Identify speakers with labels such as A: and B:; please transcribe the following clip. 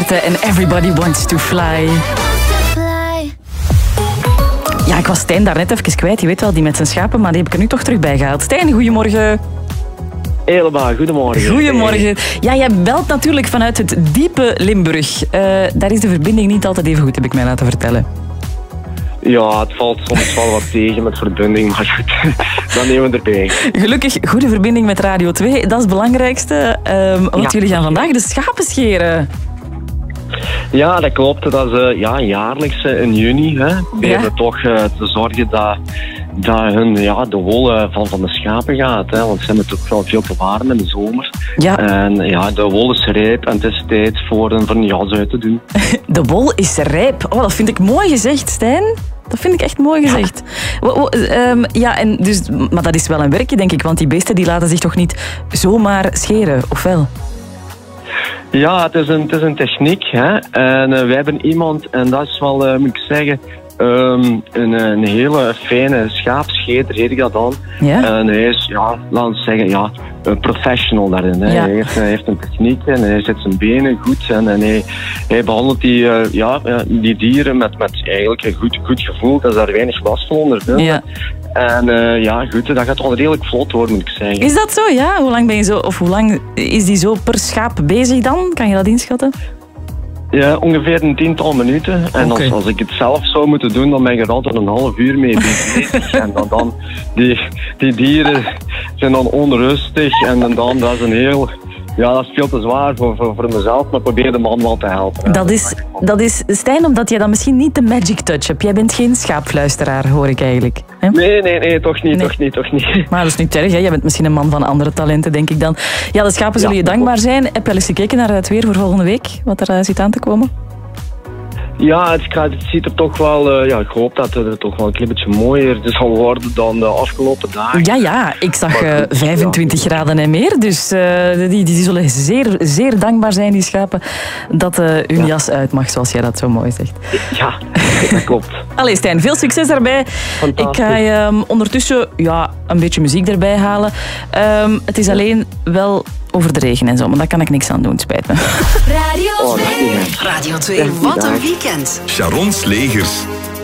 A: Marten en Everybody Wants to Fly. Ja, ik was Stijn daar net even kwijt. Je weet wel, die met zijn schapen, maar die heb ik er nu toch terug bij gehaald. Stijn, goedemorgen.
B: Helemaal, goedemorgen.
A: Goedemorgen. Ja, jij belt natuurlijk vanuit het diepe Limburg. Daar is de verbinding niet altijd even goed, heb ik mij laten vertellen.
B: Ja, het valt soms wel wat tegen met verbinding, maar goed, dan nemen we erbij.
A: Gelukkig, goede verbinding met Radio 2, dat is het belangrijkste. Want jullie gaan vandaag de schapen scheren.
B: Ja, dat klopt. Dat is jaarlijks in juni. Hè. Proberen we toch te zorgen dat hun de wol van de schapen gaat. Hè. Want ze hebben toch wel veel te waren in de zomer. Ja. En ja, de wol is rijp en het is tijd voor een jas uit te doen.
A: De wol is rijp. Oh, dat vind ik mooi gezegd, Stijn. Dat vind ik echt mooi gezegd. Maar dat is wel een werkje, denk ik. Want die beesten die laten zich toch niet zomaar scheren, of wel?
B: Ja, het is een techniek. Hè. En wij hebben iemand, en dat is wel, moet ik zeggen, een hele fijne schaapscheter, heet ik dat dan. Ja? En hij is, laten we zeggen, een professional daarin. Hè. Ja. Hij heeft een techniek en hij zet zijn benen goed en hij behandelt die dieren met eigenlijk een goed gevoel. Dat is daar weinig last van onder. Ja. En goed, dat gaat wel redelijk vlot worden, moet ik zeggen.
A: Is dat zo, ja? Hoe lang ben je zo, of hoe lang is die zo per schaap bezig dan? Kan je dat inschatten?
B: Ja, ongeveer een 10-tal minuten. En als ik het zelf zou moeten doen, dan ben ik er altijd een half uur mee bezig. En dan die dieren zijn dan onrustig. En dan dat is een heel... Ja, dat is veel te zwaar voor mezelf, maar probeer de man wel te helpen.
A: Dat is Stijn, omdat jij dan misschien niet de magic touch hebt. Jij bent geen schaapfluisteraar, hoor ik eigenlijk. Hè?
B: Nee, toch niet.
A: Maar dat is niet erg, hè? Jij bent misschien een man van andere talenten, denk ik dan. Ja, de schapen zullen je dankbaar zijn. Heb je wel eens gekeken naar het weer voor volgende week? Wat er zit aan te komen?
B: Ja, het ziet er toch wel... ik hoop dat het toch wel een klein beetje mooier zal worden dan de afgelopen dagen.
A: Ja, ik zag 25 graden en meer. Dus die zullen zeer dankbaar zijn, die schapen, dat hun jas uit mag, zoals jij dat zo mooi zegt.
B: Ja, dat klopt.
A: Allee, Stijn, veel succes daarbij. Ik ga ondertussen een beetje muziek erbij halen. Het is alleen wel over de regen en zo, maar daar kan ik niks aan doen, spijt me.
C: Radio 2. Radio 2, wat een weekend.
D: Sharon Slegers.